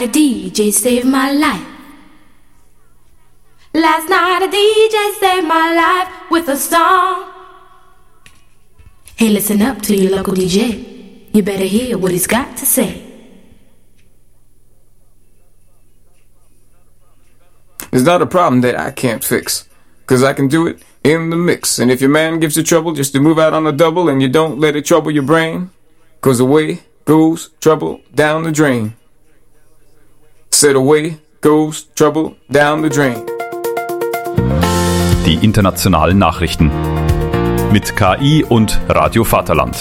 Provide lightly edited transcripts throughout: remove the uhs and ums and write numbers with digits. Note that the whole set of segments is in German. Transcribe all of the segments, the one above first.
The DJ saved my life. Last night a DJ saved my life with a song. Hey, listen up to your local DJ. You better hear what he's got to say. It's not a problem that I can't fix, 'cause I can do it in the mix. And if your man gives you trouble just to move out on a double and you don't let it trouble your brain, 'cause away goes trouble down the drain. Said away goes trouble down the drain. Die internationalen Nachrichten mit KI und Radio Vaterland.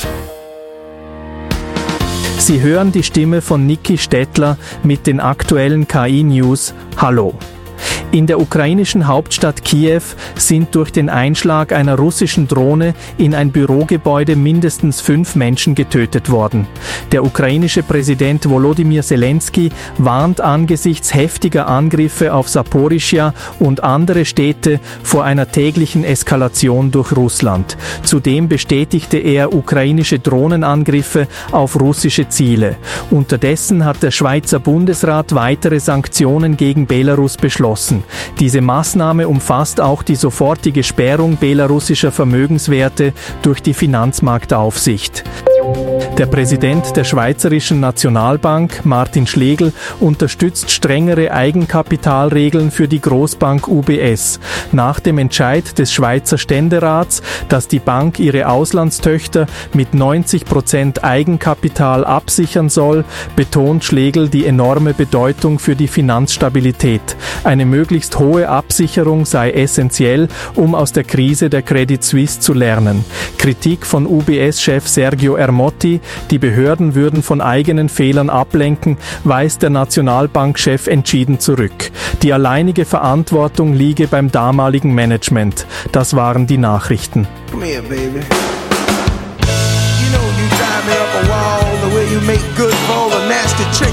Sie hören die Stimme von Niki Stettler mit den aktuellen KI-News. Hallo. In der ukrainischen Hauptstadt Kiew sind durch den Einschlag einer russischen Drohne in ein Bürogebäude mindestens 5 Menschen getötet worden. Der ukrainische Präsident Volodymyr Zelensky warnt angesichts heftiger Angriffe auf Saporischschja und andere Städte vor einer täglichen Eskalation durch Russland. Zudem bestätigte er ukrainische Drohnenangriffe auf russische Ziele. Unterdessen hat der Schweizer Bundesrat weitere Sanktionen gegen Belarus beschlossen. Diese Maßnahme umfasst auch die sofortige Sperrung belarussischer Vermögenswerte durch die Finanzmarktaufsicht. Der Präsident der Schweizerischen Nationalbank, Martin Schlegel, unterstützt strengere Eigenkapitalregeln für die Großbank UBS. Nach dem Entscheid des Schweizer Ständerats, dass die Bank ihre Auslandstöchter mit 90% Eigenkapital absichern soll, betont Schlegel die enorme Bedeutung für die Finanzstabilität. Eine möglichst hohe Absicherung sei essentiell, um aus der Krise der Credit Suisse zu lernen. Kritik von UBS-Chef Sergio Ermotti, die Behörden würden von eigenen Fehlern ablenken, weist der Nationalbankchef entschieden zurück. Die alleinige Verantwortung liege beim damaligen Management. Das waren die Nachrichten. Come here, baby. You know you drive me up a wall the way you make good for all the nasty chicks.